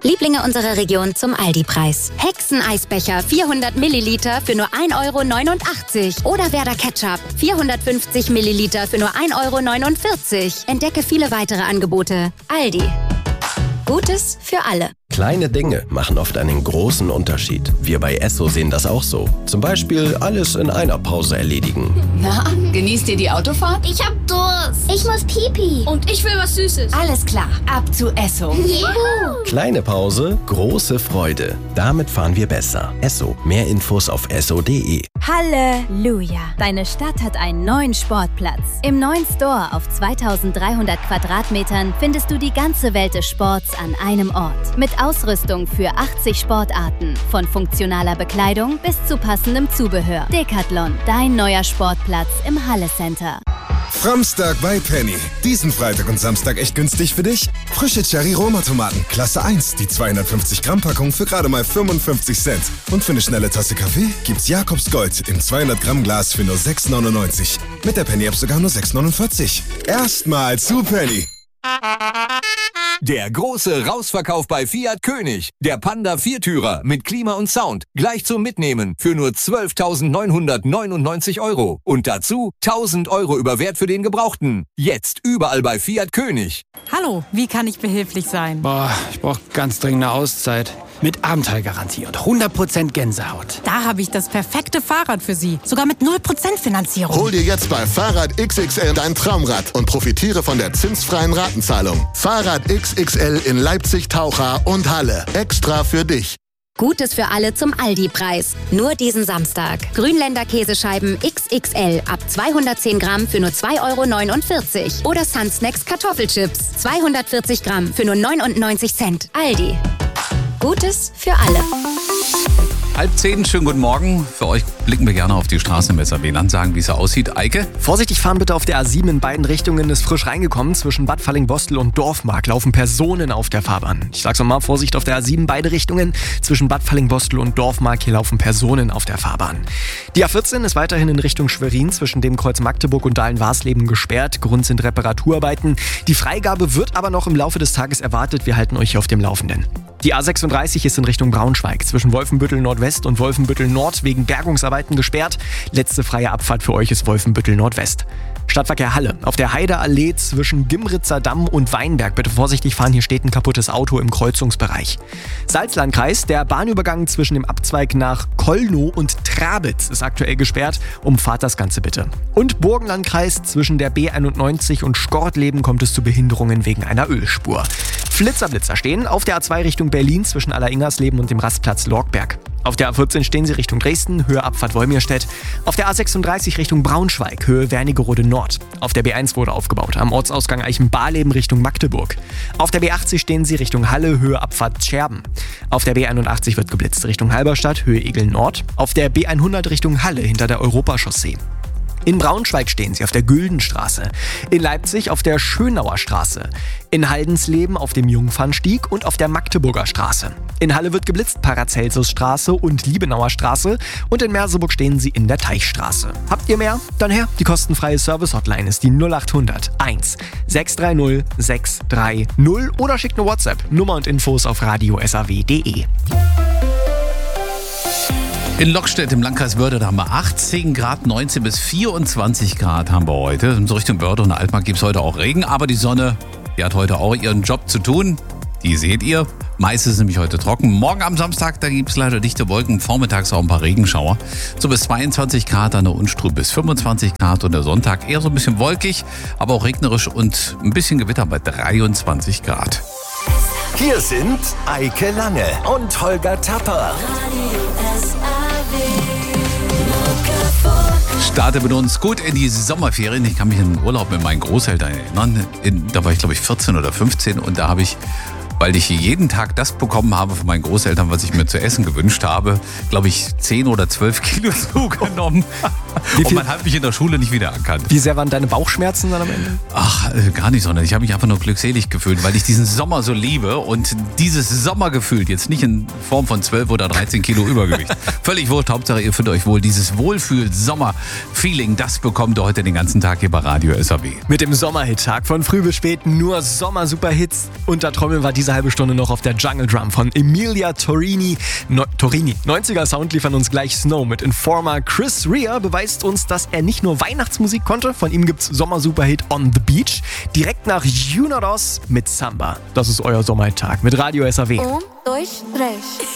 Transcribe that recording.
Lieblinge unserer Region zum Aldi-Preis. Hexeneisbecher 400 Milliliter für nur 1,89 € oder Werder Ketchup 450 Milliliter für nur 1,49 €. Entdecke viele weitere Angebote. Aldi. Gutes für alle. Kleine Dinge machen oft einen großen Unterschied. Wir bei Esso sehen das auch so. Zum Beispiel alles in einer Pause erledigen. Na, genießt ihr die Autofahrt? Ich hab Durst. Ich muss Pipi. Und ich will was Süßes. Alles klar, ab zu Esso. Juhu. Kleine Pause, große Freude. Damit fahren wir besser. Esso. Mehr Infos auf esso.de. Halleluja! Deine Stadt hat einen neuen Sportplatz. Im neuen Store auf 2300 Quadratmetern findest du die ganze Welt des Sports an einem Ort. Mit Ausrüstung für 80 Sportarten. Von funktionaler Bekleidung bis zu passendem Zubehör. Decathlon, dein neuer Sportplatz im Halle Center. Framstag bei Penny. Diesen Freitag und Samstag echt günstig für dich? Frische Cherry-Roma-Tomaten, Klasse 1, die 250 Gramm Packung für gerade mal 55 Cent. Und für eine schnelle Tasse Kaffee gibt's Jakobs Gold im 200 Gramm Glas für nur 6,99. Mit der Penny-App sogar nur 6,49. Erstmal zu Penny. Der große Rausverkauf bei Fiat König. Der Panda Viertürer mit Klima und Sound. Gleich zum Mitnehmen für nur 12.999 €. Und dazu 1.000 € über Wert für den Gebrauchten. Jetzt überall bei Fiat König. Hallo, wie kann ich behilflich sein? Ich brauche ganz dringend eine Auszeit. Mit Abenteuergarantie und 100% Gänsehaut. Da habe ich das perfekte Fahrrad für Sie. Sogar mit 0% Finanzierung. Hol dir jetzt bei Fahrrad XXL dein Traumrad und profitiere von der zinsfreien Ratenzahlung. Fahrrad XXL in Leipzig, Taucha und Halle. Extra für dich. Gutes für alle zum Aldi-Preis. Nur diesen Samstag. Grünländer Käsescheiben XXL ab 210 Gramm für nur 2,49 € oder Sunsnacks Kartoffelchips 240 Gramm für nur 99 Cent. Aldi. Gutes für alle. 9:30, schönen guten Morgen. Für euch blicken wir gerne auf die Straße im SRW-Land, sagen, wie es aussieht. Eike? Vorsichtig fahren bitte auf der A7 in beiden Richtungen, ist frisch reingekommen. Zwischen Bad Fallingbostel und Dorfmark laufen Personen auf der Fahrbahn. Ich sag's nochmal, Vorsicht auf der A7, beide Richtungen. Zwischen Bad Fallingbostel und Dorfmark, hier laufen Personen auf der Fahrbahn. Die A14 ist weiterhin in Richtung Schwerin, zwischen dem Kreuz Magdeburg und Dahlen-Warsleben gesperrt. Grund sind Reparaturarbeiten. Die Freigabe wird aber noch im Laufe des Tages erwartet. Wir halten euch hier auf dem Laufenden. Die A36 ist in Richtung Braunschweig, zwischen Wolfenbüttel Nordwest und Wolfenbüttel Nord wegen Bergungsarbeiten gesperrt. Letzte freie Abfahrt für euch ist Wolfenbüttel Nordwest. Stadtverkehr Halle. Auf der Heideallee zwischen Gimritzer Damm und Weinberg. Bitte vorsichtig fahren, hier steht ein kaputtes Auto im Kreuzungsbereich. Salzlandkreis. Der Bahnübergang zwischen dem Abzweig nach Kollnow und Trabitz ist aktuell gesperrt. Umfahrt das Ganze bitte. Und Burgenlandkreis. Zwischen der B91 und Skortleben kommt es zu Behinderungen wegen einer Ölspur. Flitzer stehen auf der A2 Richtung Berlin zwischen Alleringersleben und dem Rastplatz Lorgberg. Auf der A14 stehen sie Richtung Dresden, Höhe Abfahrt Wolmirstedt. Auf der A36 Richtung Braunschweig, Höhe Wernigerode Nord. Auf der B1 wurde aufgebaut, am Ortsausgang Eichenbarleben Richtung Magdeburg. Auf der B80 stehen sie Richtung Halle, Höhe Abfahrt Scherben. Auf der B81 wird geblitzt Richtung Halberstadt, Höhe Egel Nord. Auf der B100 Richtung Halle hinter der Europachaussee. In Braunschweig stehen sie auf der Güldenstraße, in Leipzig auf der Schönauer Straße, in Haldensleben auf dem Jungfernstieg und auf der Magdeburger Straße. In Halle wird geblitzt Paracelsusstraße und Liebenauer Straße und in Merseburg stehen sie in der Teichstraße. Habt ihr mehr? Dann her, die kostenfreie Service-Hotline ist die 0800 1 630 630 oder schickt eine WhatsApp. Nummer und Infos auf radio.srw.de. In Lockstedt im Landkreis Wörde, da haben wir 18 Grad, 19 bis 24 Grad haben wir heute. So Richtung Wörde und Altmark gibt es heute auch Regen, aber die Sonne, die hat heute auch ihren Job zu tun. Die seht ihr. Meist ist es nämlich heute trocken. Morgen am Samstag, da gibt es leider dichte Wolken. Vormittags auch ein paar Regenschauer. So bis 22 Grad an der Unstrut, bis 25 Grad und der Sonntag eher so ein bisschen wolkig, aber auch regnerisch und ein bisschen Gewitter bei 23 Grad. Hier sind Eike Lange und Holger Tapper. Starte mit uns gut in die Sommerferien. Ich kann mich an den Urlaub mit meinen Großeltern erinnern. Da war ich, glaube ich, 14 oder 15 und da habe ich, weil ich jeden Tag das bekommen habe von meinen Großeltern, was ich mir zu essen gewünscht habe, glaube ich, 10 oder 12 Kilo zugenommen. Und man hat mich in der Schule nicht wiedererkannt. Wie sehr waren deine Bauchschmerzen dann am Ende? Ach, gar nicht, sondern ich habe mich einfach nur glückselig gefühlt, weil ich diesen Sommer so liebe und dieses Sommergefühl, jetzt nicht in Form von 12 oder 13 Kilo Übergewicht. Völlig wurscht, Hauptsache ihr fühlt euch wohl. Dieses Wohlfühl-Sommer-Feeling, das bekommt ihr heute den ganzen Tag hier bei Radio SAW. Mit dem Sommerhit-Tag von früh bis spät nur Sommer-Super-Hits. Und da Trommeln war diese halbe Stunde noch auf der Jungle Drum von Emilia Torini. 90er Sound liefern uns gleich Snow mit Informer. Chris Rea beweist uns, dass er nicht nur Weihnachtsmusik konnte. Von ihm gibt's Sommer-Superhit On the Beach. Direkt nach Junados mit Samba. Das ist euer Sommerhit-Tag mit Radio SAW. 1, 2, 3.